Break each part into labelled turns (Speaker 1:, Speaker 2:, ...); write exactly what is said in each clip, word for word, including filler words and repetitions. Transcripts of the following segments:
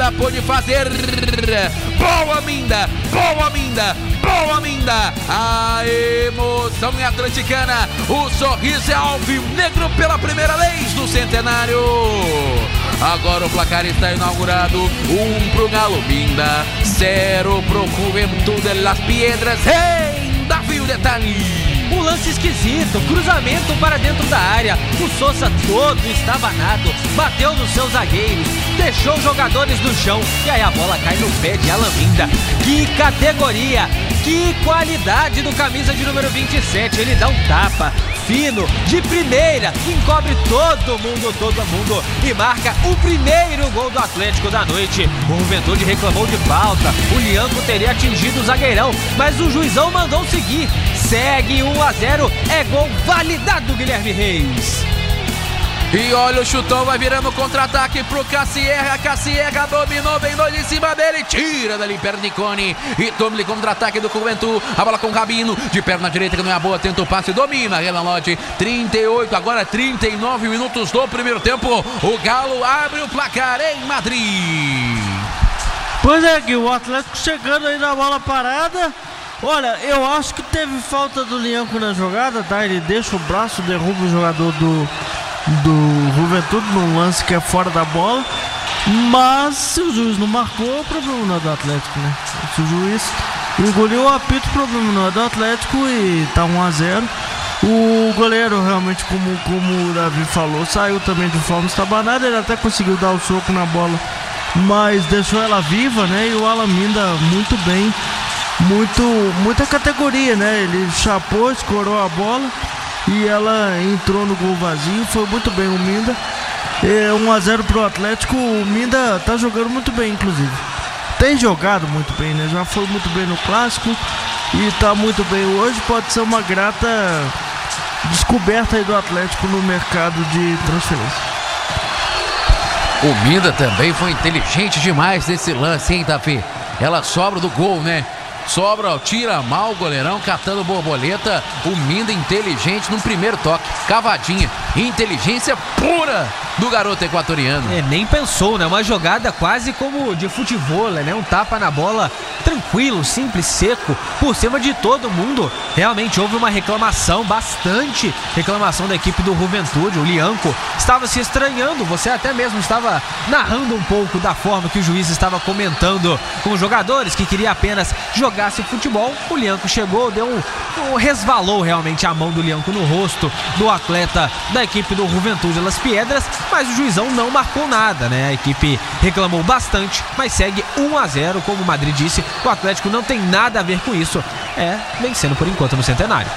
Speaker 1: Minda pôde fazer. Boa Minda, boa Minda, boa Minda. A emoção é atleticana. O sorriso é alvinegro pela primeira vez no centenário. Agora o placar está inaugurado. Um pro Galo Minda, zero pro Juventude Las Piedras. Em Davi, o detalhe.
Speaker 2: Um lance esquisito, cruzamento para dentro da área. O Sousa todo estabanado, bateu nos seus zagueiros, deixou os jogadores no chão e aí a bola cai no pé de Alan Minda. Que categoria, que qualidade do camisa de número vinte e sete. Ele dá um tapa fino, de primeira, encobre todo mundo, todo mundo e marca o primeiro gol do Atlético da noite. O Juventude reclamou de falta, o Lianco teria atingido o zagueirão, mas o juizão mandou seguir. Segue um a zero, é gol validado, Guilherme Reis.
Speaker 1: E olha o chutão, vai virando contra-ataque pro Cassierra. Cassierra dominou, bem dois em cima dele, tira dali Pernicone e toma-lhe contra-ataque do Juventude. A bola com o Rabino, de perna direita que não é boa, tenta o passe, domina Renan Lodge. trinta e oito, agora trinta e nove minutos do primeiro tempo. O Galo abre o placar em Madrid.
Speaker 3: Pois é, Gui, o Atlético chegando aí na bola parada. Olha, eu acho que teve falta do Lianco na jogada, tá? Ele deixa o braço, derruba o jogador do, do Juventude num lance que é fora da bola. Mas se o juiz não marcou, o problema não é do Atlético, né? Se o juiz engoliu o apito, o problema não é do Atlético e tá um a zero. O goleiro realmente, como, como o Davi falou, saiu também de forma estabanada. Ele até conseguiu dar o soco na bola, mas deixou ela viva, né? E o Alan Minda muito bem. Muito, muita categoria, né? Ele chapou, escorou a bola e ela entrou no gol vazio. Foi muito bem o Minda. É um a zero pro Atlético. O Minda tá jogando muito bem, inclusive. Tem jogado muito bem, né? Já foi muito bem no Clássico e tá muito bem hoje. Pode ser uma grata descoberta aí do Atlético no mercado de transferência.
Speaker 1: O Minda também foi inteligente demais nesse lance, hein, Davi? Ela sobra do gol, né? Sobra, tira mal o goleirão, catando borboleta. O Minda inteligente no primeiro toque, cavadinha, inteligência pura do garoto equatoriano.
Speaker 2: É, nem pensou, né? Uma jogada quase como de futebol, né? Um tapa na bola tranquilo, simples, seco, por cima de todo mundo. Realmente houve uma reclamação, bastante reclamação da equipe do Juventude. O Lianco estava se estranhando, você até mesmo estava narrando um pouco da forma que o juiz estava comentando com os jogadores, que queria apenas jogasse futebol. O Lianco chegou, deu um, um resvalou realmente a mão do Lianco no rosto do atleta da equipe do Juventude Las Piedras, mas o juizão não marcou nada, né? A equipe reclamou bastante, mas segue um a zero, como o Madrid disse. O Atlético não tem nada a ver com isso, é vencendo por enquanto no Centenário.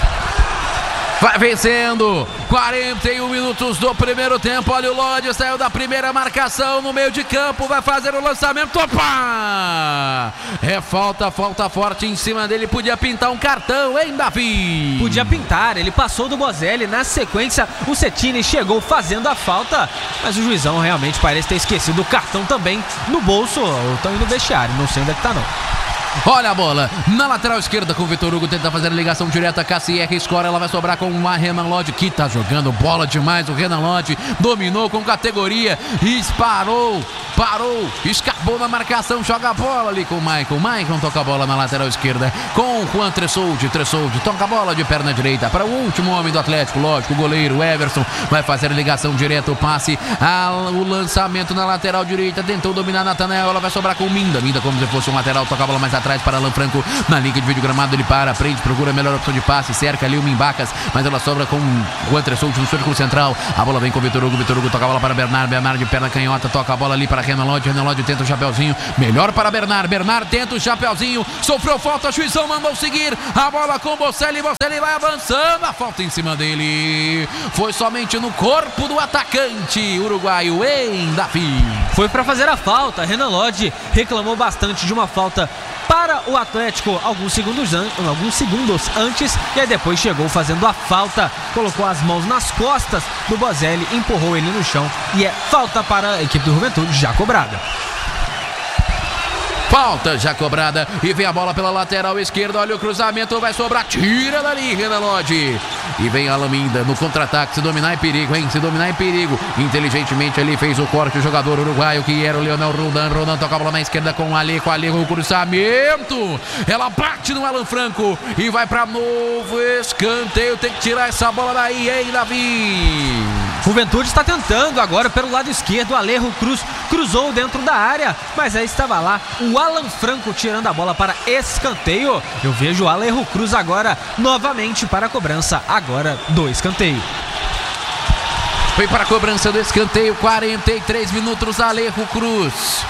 Speaker 1: Vai vencendo, quarenta e um minutos do primeiro tempo. Olha o Lodge, saiu da primeira marcação no meio de campo, vai fazer o lançamento. Opa! É falta, falta forte em cima dele. Podia pintar um cartão, hein, Davi?
Speaker 2: Podia pintar, ele passou do Bozelli. Na sequência, o Cettini chegou fazendo a falta, mas o juizão realmente parece ter esquecido o cartão também no bolso. Ou estão indo no vestiário, não sei onde é que tá não.
Speaker 1: Olha a bola na lateral esquerda com o Vitor Hugo, tenta fazer a ligação direta. Cassierra escora, ela vai sobrar com o Renan Lodge, que tá jogando bola demais. O Renan Lodge dominou com categoria, disparou, parou, escapou na marcação, joga a bola ali com o Maicon. Maicon toca a bola na lateral esquerda com o Juan Tressoldi. Tressoldi toca a bola de perna direita para o último homem do Atlético, lógico, o goleiro Everson vai fazer a ligação direta, o passe, a, o lançamento na lateral direita, tentou dominar Nathanael, ela vai sobrar com o Minda. Minda como se fosse um lateral, toca a bola mais atrás para Alan Franco, na linha de vídeo gramado, ele para, prende, procura a melhor opção de passe, cerca ali o Mimbacas, mas ela sobra com o Juan Tressoldi no círculo central. A bola vem com o Vitor Hugo, Vitor Hugo toca a bola para Bernard, Bernard de perna canhota, toca a bola ali para Renan Lodge, Renan Lodge tenta o chapeuzinho, melhor para Bernard, Bernard tenta o chapeuzinho, sofreu falta, juizão mandou seguir, a bola com o Bocelli, Bocelli vai avançando, a falta em cima dele, foi somente no corpo do atacante uruguaio, em Davi.
Speaker 2: Foi para fazer a falta, Renan Lodge reclamou bastante de uma falta para o Atlético alguns segundos, an- alguns segundos antes, e aí depois chegou fazendo a falta, colocou as mãos nas costas do Bozelli, empurrou ele no chão e é falta para a equipe do Juventude já cobrada.
Speaker 1: Falta já cobrada e vem a bola pela lateral esquerda. Olha o cruzamento, vai sobrar. Tira dali, Renan Lodge. E vem a Laminda no contra-ataque. Se dominar é perigo, hein? Se dominar é perigo. Inteligentemente ali fez o corte o jogador uruguaio que era o Leonel Roldan. Roldan toca a bola na esquerda com o Ale. Com o Ale, o cruzamento. Ela bate no Alan Franco e vai para novo escanteio. Tem que tirar essa bola daí, hein, Davi?
Speaker 2: Juventude está tentando agora pelo lado esquerdo. Alejo Cruz cruzou dentro da área, mas aí estava lá o Alan Franco tirando a bola para escanteio. Eu vejo o Alejo Cruz agora novamente para a cobrança agora do escanteio.
Speaker 1: Foi para a cobrança do escanteio, quarenta e três minutos, Alejo Cruz.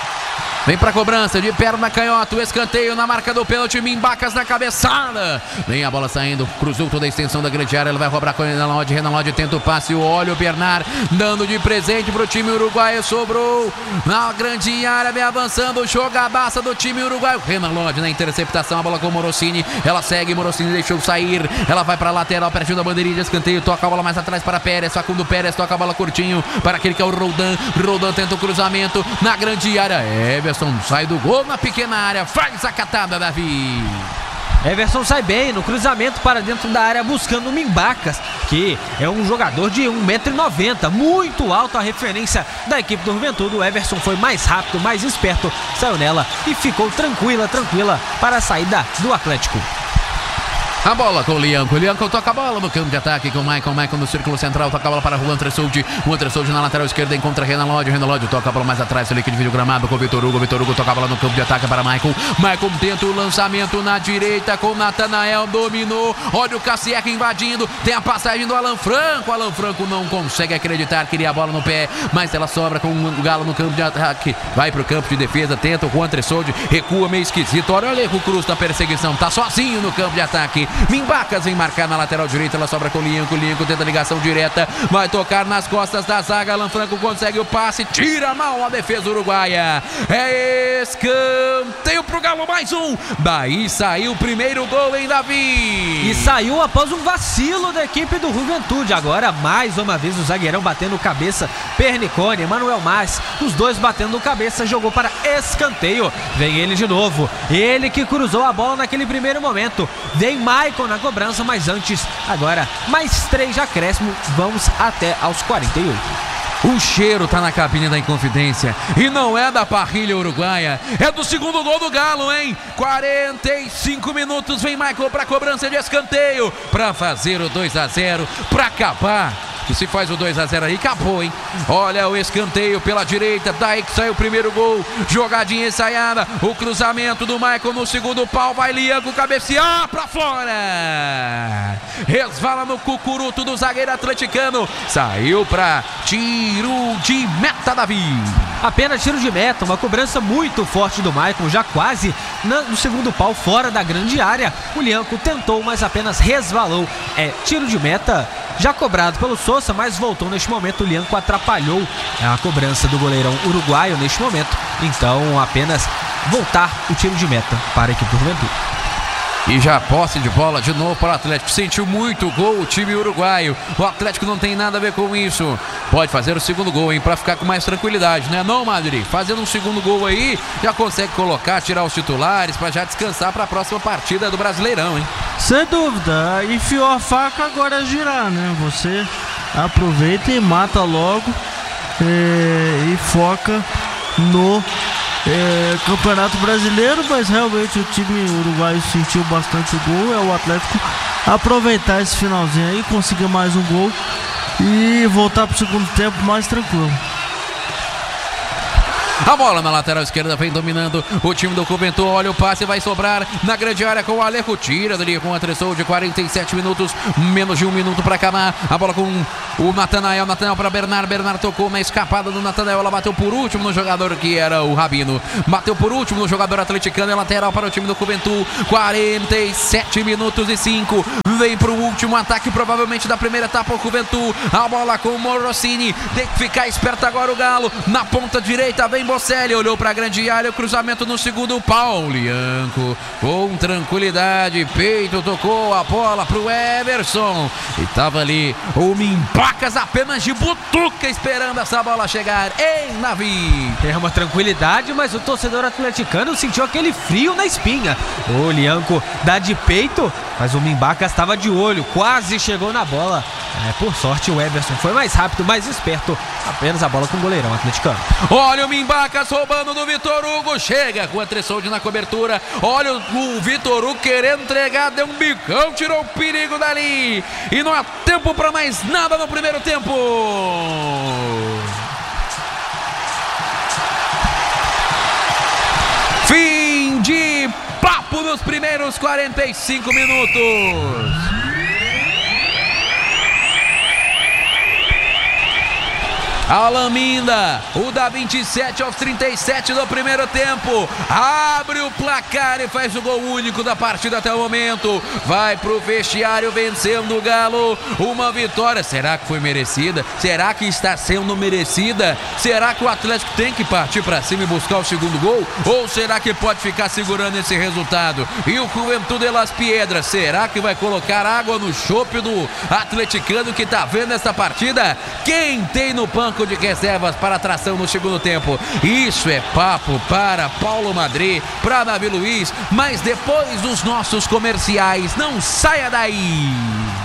Speaker 1: Vem para a cobrança de perna canhota, o escanteio na marca do pênalti, Mimbacas na cabeçada. Vem a bola saindo, cruzou toda a extensão da grande área, ele vai roubar com o Renan Lodge, Renan Lodge tenta o passe, olha o Bernard dando de presente para o time uruguaio, sobrou na grande área, vem avançando, jogadaça do time uruguaio. Renan Lodge na interceptação, a bola com o Morosini, ela segue, Morosini deixou sair, ela vai para a lateral, pertinho da bandeirinha de escanteio, toca a bola mais atrás para Pérez, Facundo Pérez toca a bola curtinho para aquele que é o Roldan, Roldan tenta o cruzamento na grande área, Everson sai do gol na pequena área, faz a catada, Davi.
Speaker 2: Everson sai bem no cruzamento para dentro da área buscando o Mimbacas, que é um jogador de um metro e noventa, muito alto, a referência da equipe do Juventude. O Everson foi mais rápido, mais esperto, saiu nela e ficou tranquila, tranquila para a saída do Atlético.
Speaker 1: A bola com o Lianco, o Lianco toca a bola no campo de ataque com o Michael, Michael no círculo central, toca a bola para o Juan Tressoldi, Juan Tressoldi na lateral esquerda encontra Renan Lodge, Renan Lodge toca a bola mais atrás, ele que divide o gramado com o Vitor Hugo, Vitor Hugo toca a bola no campo de ataque para Michael, Michael tenta o lançamento na direita com o Natanael, dominou, olha o Cassier invadindo, tem a passagem do Alan Franco, Alan Franco não consegue acreditar, queria a bola no pé, mas ela sobra com o Galo no campo de ataque, vai para o campo de defesa, tenta o Juan Tressoldi, recua meio esquisito, olha o Alejo Cruz na perseguição, tá sozinho no campo de ataque, Mimbacas vem marcar na lateral direita, ela sobra com o Lianco, o Lianco tenta a ligação direta, vai tocar nas costas da zaga, Alan Franco consegue o passe, tira mal a defesa uruguaia, é escanteio pro Galo, mais um, daí saiu o primeiro gol, hein, Davi?
Speaker 2: E saiu após um vacilo da equipe do Juventude, agora mais uma vez o zagueirão batendo cabeça, Pernicone, Manuel Mas, os dois batendo cabeça, jogou para escanteio, vem ele de novo, ele que cruzou a bola naquele primeiro momento, vem Michael na cobrança, mas antes, agora, mais três de acréscimo, vamos até aos quarenta e oito.
Speaker 1: O cheiro tá na cabine da Inconfidência e não é da parrilha uruguaia, é do segundo gol do Galo, hein? quarenta e cinco minutos, vem Michael pra cobrança de escanteio, pra fazer o dois a zero, pra acabar. E se faz o dois a zero aí, acabou, hein? Olha o escanteio pela direita, daí que saiu o primeiro gol, jogadinha ensaiada, o cruzamento do Michael no segundo pau, vai Lianco cabecear pra fora, resvala no cucuruto do zagueiro atleticano, saiu pra tiro de meta, Davi.
Speaker 2: Apenas tiro de meta, uma cobrança muito forte do Michael, já quase no segundo pau, fora da grande área, o Lianco tentou, mas apenas resvalou, é tiro de meta, já cobrado pelo Sousa, mas voltou neste momento, o Lianco atrapalhou a cobrança do goleirão uruguaio neste momento, então apenas voltar o tiro de meta para a equipe do Juventude.
Speaker 1: E já posse de bola de novo para o Atlético, sentiu muito gol o time uruguaio, o Atlético não tem nada a ver com isso, pode fazer o segundo gol, hein, para ficar com mais tranquilidade, né não, Madrid? Fazendo um segundo gol aí, já consegue colocar, tirar os titulares para já descansar para a próxima partida do Brasileirão, hein?
Speaker 3: Sem dúvida, enfiou a faca, agora é girar, né? Você aproveita e mata logo é, e foca no é, Campeonato Brasileiro, mas realmente o time uruguaio sentiu bastante o gol, é o Atlético aproveitar esse finalzinho aí, conseguir mais um gol e voltar para o segundo tempo mais tranquilo.
Speaker 1: A bola na lateral esquerda vem dominando o time do Juventude. Olha o passe, vai sobrar na grande área com o Alejo. Tira dali com a Tressoldi de quarenta e sete minutos, menos de um minuto para acabar. A bola com o Natanael, Natanael para Bernard. Bernard tocou na escapada do Natanael. Ela bateu por último no jogador que era o Rabino. Bateu por último no jogador atleticano. É lateral para o time do Juventude. quarenta e sete minutos e cinco. Vem pro último ataque, provavelmente da primeira etapa, o Juventude. A bola com o Morosini. Tem que ficar esperto agora o Galo. Na ponta direita vem Bocelli. Olhou pra grande área. O cruzamento no segundo pau. Lianco com tranquilidade. Peito tocou a bola pro Everson. E tava ali o Mimbacas apenas de butuca esperando essa bola chegar em Navi.
Speaker 2: Tem uma tranquilidade, mas o torcedor atleticano sentiu aquele frio na espinha. O Lianco dá de peito, mas o Mimbacas estava de olho, quase chegou na bola. É, por sorte o Everson foi mais rápido, mais esperto. Apenas a bola com o goleirão atleticano.
Speaker 1: Olha o Mimbacas roubando do Vitor Hugo. Chega com o Tressoldi na cobertura. Olha o, o Vitor Hugo querendo entregar. Deu um bicão, tirou o perigo dali. E não há tempo para mais nada no primeiro tempo. Fim de papo nos primeiros quarenta e cinco minutos. Alan Minda, o da vinte e sete aos trinta e sete do primeiro tempo, abre o placar e faz o gol único da partida até o momento. Vai pro vestiário vencendo o Galo, uma vitória. Será que foi merecida? Será que está sendo merecida? Será que o Atlético tem que partir para cima e buscar o segundo gol? Ou será que pode ficar segurando esse resultado? E o Juventude de Las Piedras, será que vai colocar água no chope do atleticano que tá vendo essa partida? Quem tem no banco de reservas para atração no segundo tempo? Isso é papo para Paulo Madrid, para Davi Luiz, mas depois dos nossos comerciais, não saia daí!